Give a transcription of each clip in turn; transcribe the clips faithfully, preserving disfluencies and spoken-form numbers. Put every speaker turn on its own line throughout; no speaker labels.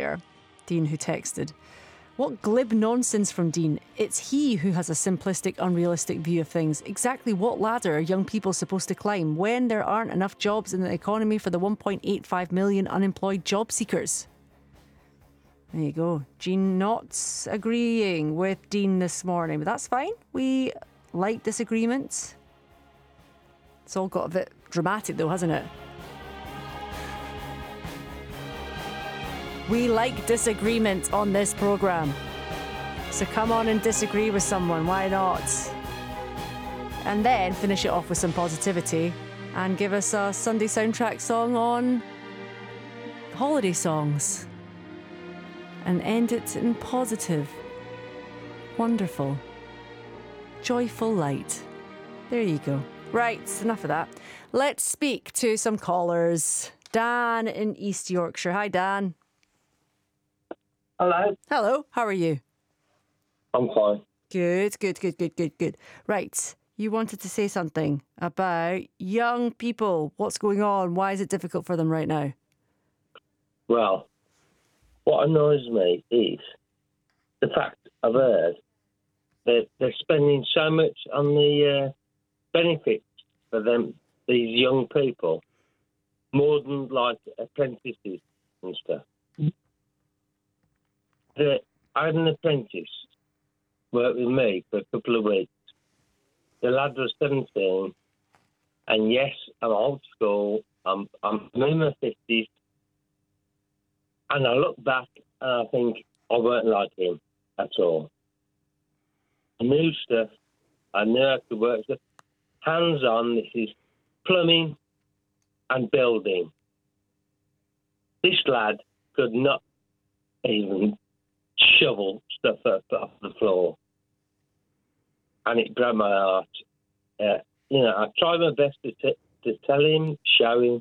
earlier. Dean, who texted. What glib nonsense from Dean. It's he who has a simplistic, unrealistic view of things. Exactly what ladder are young people supposed to climb when there aren't enough jobs in the economy for the one point eight five million unemployed job seekers? There you go. Jean not agreeing with Dean this morning, but that's fine. We like disagreements. It's all got a bit dramatic though, hasn't it? We like disagreement on this programme. So come on and disagree with someone, why not? And then finish it off with some positivity and give us a Sunday soundtrack song on holiday songs. And end it in positive, wonderful, joyful light. There you go. Right, enough of that. Let's speak to some callers. Dan in East Yorkshire. Hi, Dan.
Hello.
Hello, how are you?
I'm fine.
Good, good, good, good, good, good. Right, you wanted to say something about young people. What's going on? Why is it difficult for them right now?
Well, what annoys me is the fact I've heard that they're spending so much on the uh, benefits for them, these young people, more than like apprentices and stuff. The, I had an apprentice work with me for a couple of weeks. The lad was seventeen, and yes, I'm old school. I'm I'm in my fifties, and I look back and I think I weren't like him at all. I knew stuff. I knew how to work stuff. Hands on. This is plumbing and building. This lad could not even shovel stuff up off the floor, and it broke my heart. Uh, you know, I tried my best to t- to tell him, show him,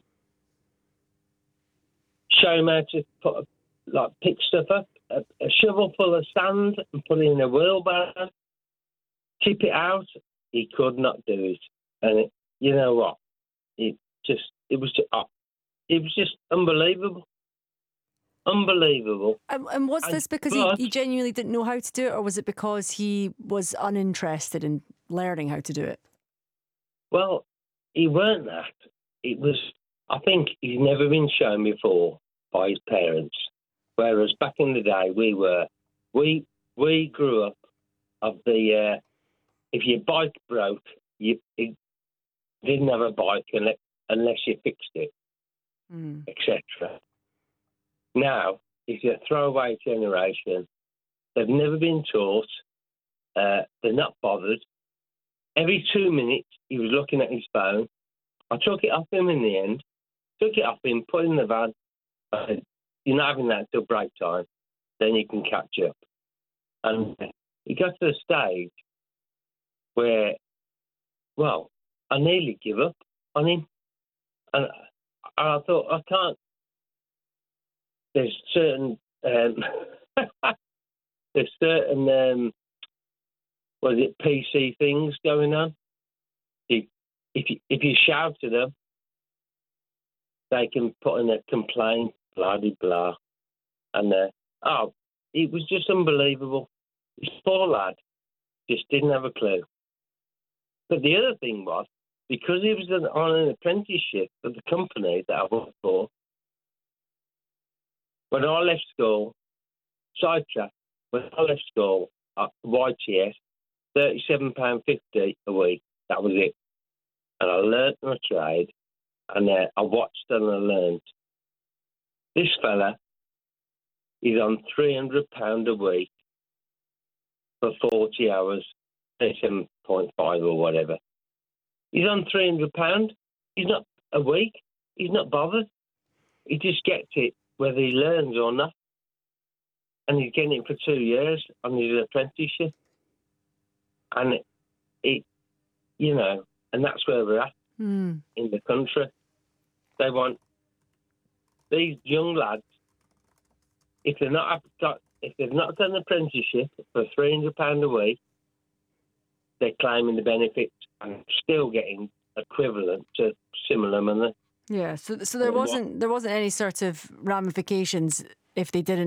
show him how to put, like pick stuff up, a, a shovel full of sand, and put it in a wheelbarrow, tip it out. He could not do it, and it, you know what? It just, it was, just, uh, it was just unbelievable. Unbelievable.
And, and was this because
but,
he, he genuinely didn't know how to do it, or was it because he was uninterested in learning how to do it?
Well, he weren't that. It was, I think he's never been shown before by his parents. Whereas back in the day, we were, we we grew up of the, uh, if your bike broke, you it didn't have a bike unless, unless you fixed it, mm. et cetera. Now, it's a throwaway generation. They've never been taught. Uh, they're not bothered. Every two minutes, he was looking at his phone. I took it off him in the end. Took it off him, put it in the van. I said, you're not having that until break time. Then you can catch up. And he got to the stage where, well, I nearly give up on him. And I thought, I can't. There's certain, um, there's certain, um, what is it, P C things going on. If, if you if you shout at them, they can put in a complaint, blah blah blah, and uh, oh, it was just unbelievable. This poor lad just didn't have a clue. But the other thing was, because he was on an apprenticeship for the company that I worked for. When I left school, sidetrack, when I left school at Y T S, thirty-seven pounds fifty a week, that was it. And I learnt my trade, and uh, I watched and I learnt. This fella is on three hundred pounds a week for forty hours, thirty-seven point five or whatever. He's on three hundred pounds. He's not a week. He's not bothered. He just gets it, whether he learns or not. And he's getting it for two years on his apprenticeship. And it, it you know, and that's where we're at mm. in the country. They want these young lads, if they're not got, if they've not got an apprenticeship for three hundred pounds a week, they're claiming the benefits and still getting equivalent to similar money.
Yeah, so so there wasn't there wasn't any sort of ramifications if they didn't